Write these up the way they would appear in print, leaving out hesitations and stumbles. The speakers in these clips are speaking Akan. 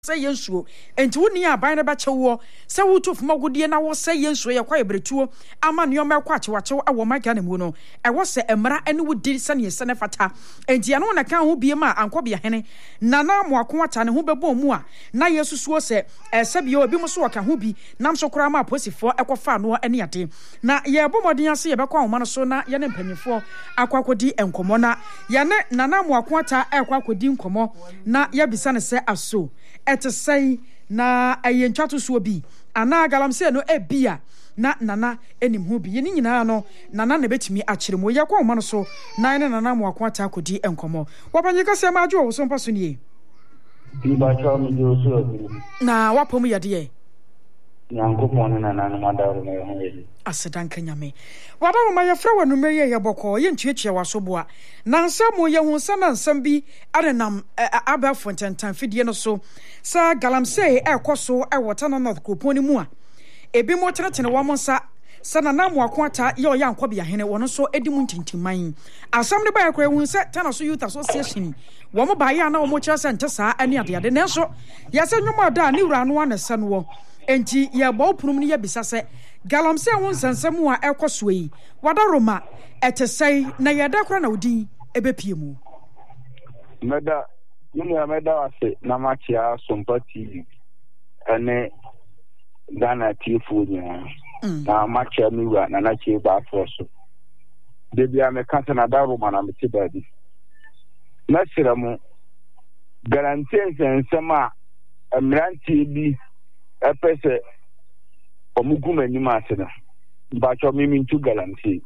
say yensuo enti woni aban na bechewo se wutof magudie na wo say yensuo ye kwa ebretuo ama neoma kwa chewachew awo maka na mu no ewo se emra ene wudi sane yesene fata enti ano na kan ho bie ma ankobia hene nana moako ata ne ho bebo mu a na yesusuo se sebia obi mo so waka ho bi nam so kora ma posifo ekofa no ene ade na ye bomoden ase ye bekwa homa no so na ye ne mpanyifo akwakodi enkomo na ye ne nana moako ata ekwakodi nkomo na ye bisa ne se aso ete say na ayentwato so bi ana galamse no ebia na nana enim ho bi yeni nyina no nana na betimi akyeremo ye kwa homa no so na ne nana moako ata akodi enkomo wapanyika se ma adwo wo so mpaso nie Biba cho mi jo so na wapom yade Nyankopon na nanu madaru na ho ye asedanka nyame wadawo ma yefra wanu meye ye boko ye ntuetua wasoboa na nsamo ye hu sana nsam bi adenam aba fontentan fidie no so sa galamsey ekoso ewotana north kroponi mu a ebi mo tenetene wo monsa sana na mo akwata ye oya ankobia hene wono so edimu ntintiman asam ne ba yakra hu se tana so youth association wo mo ba ya na wo mo kira se ntesa ani ade ne so ya se nwomo da ni wura no anase no wo enti ye bo punum ne ye bisa se galamsey won sansam a ekoso yi wada roma etesai na ye da kra na odin ebepie mu meda yunu meda wase na machia sompati ene Ghana tifu nya na machia miwa na nachi ba foso debia me kanta na da roma na meti badi na siramu garantie nsema emrantie bi epese omuguma nyima asena bacho mimi ntu garantie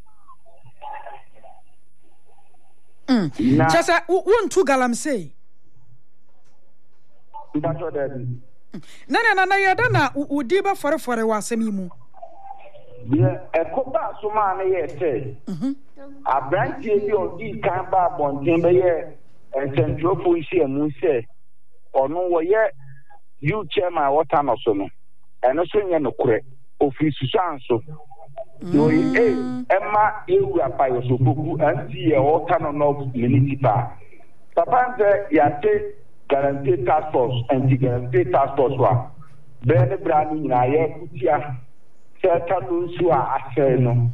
Chasa wontu galamsey bacho dadi nana yeda na udi ba forefore wasemi mu ye ekoba soma na ye te abrantie bi odi kan ba bonten be ye centrofo isi emu se ono wo ye you chairman water no so no eno so nye no kure office sanso no emma ewu apayo so boku anti ye water no municipal tapanze yate guarantee task force anti guarantee task force wa bene brani na ye kutia seta nsu a ase no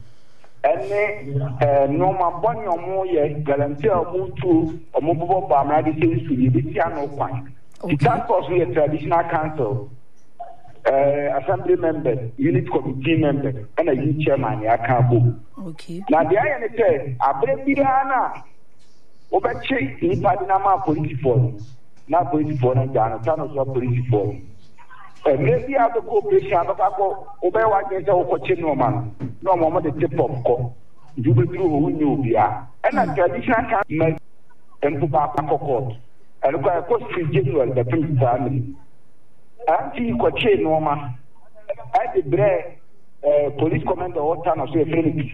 ene no ma bonyo mo ye guarantee omuntu omubobo ba ma de se su ye bitia no kwan the task force we traditional council assembly member unit committee member and a youth chairman ya kabo okay na dia ye ne te abre bidana obechi ni padina ma police force na police force na jana tano so police force maybe ado cooperation abako obewa je se okoche no man no mo de tip up ko jube duru ho nyi obia and traditional council en ba court and ko street general the family anti kwache no ma I the bre police commander water na so e friend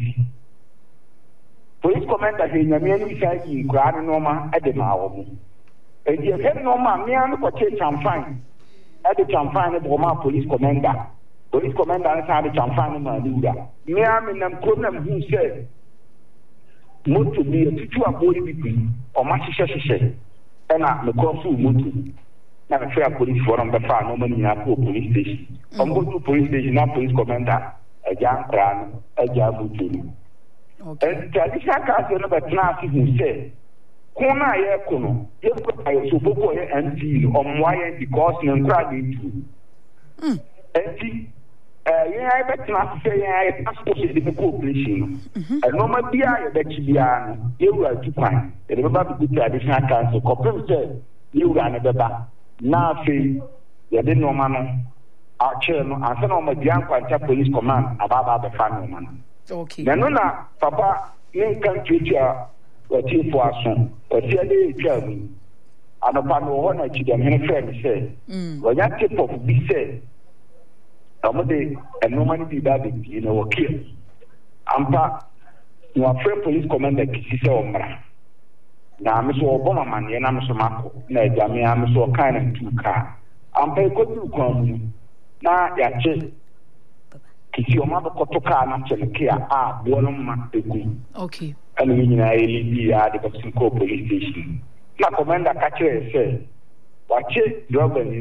police commander he nyame ani sai ki kra no ma e de ma wo mu e die he no ma me an kwache champagne e de champagne bo ma police commander na sa de champagne ma liura me am nam ko nam hu se moto bi tutu abori bi o ma hihye na me ko fu moto na me fa police forum be fa no mani na ko police station go to police station na police commander e jan kra no e ja buturu okay traditional council no be na fi hu se kuna ye kuno ye ko ayo so boko ye anti omwa ye because ne nkra dey tu anti ye ai bet na se ye ai passport de cooperation no ma bia ye bet bia no ye wu atu kwan ye be ba bi traditional council ko pem ye wu na be ba na fe ye de no ma no a che no asa no ma bia kwanta police command ababa be fa no ma no okay na no na papa ne kan tutua wati fo aso wati ade twa mi anopa no ho na chida me friend say wanya tip of bi say amode enoma ni da be bi na wokia ampa no afre police commander kisi say omra na me so oboma man ye na me so mako na ejame am so kan na tuka ampa ko tu kwam na ya che kisi o ma ko to ka na cheleke a bo no ma egu okay and we nyina eli bi a de ko police station na commander ka chere say wache drug